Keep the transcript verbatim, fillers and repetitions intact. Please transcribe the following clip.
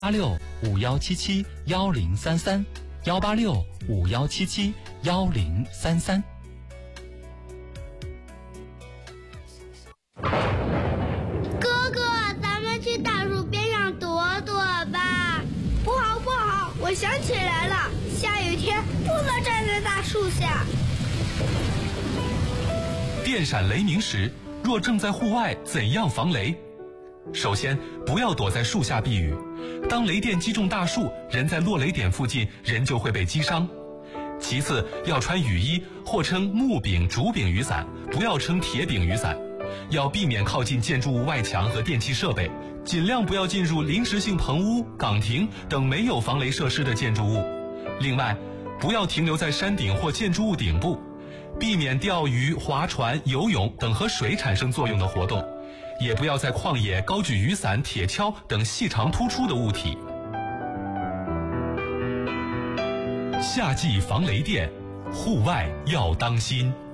八六五幺七七幺零三三，幺八六五幺七七幺零三三。 哥哥，咱们去大树边上躲躲吧。 不好不好，我想起来了，下雨天不能站在大树下。 电闪雷鸣时，若正在户外，怎样防雷？首先，不要躲在树下避雨。当雷电击中大树，人在落雷点附近，人就会被击伤。其次，要穿雨衣，或称木柄、竹柄雨伞，不要称铁柄雨伞。要避免靠近建筑物外墙和电气设备，尽量不要进入临时性棚屋、岗亭等没有防雷设施的建筑物。另外，不要停留在山顶或建筑物顶部，避免钓鱼、划船、游泳等和水产生作用的活动。也不要在旷野高举雨伞、铁锹等细长突出的物体。夏季防雷电，户外要当心。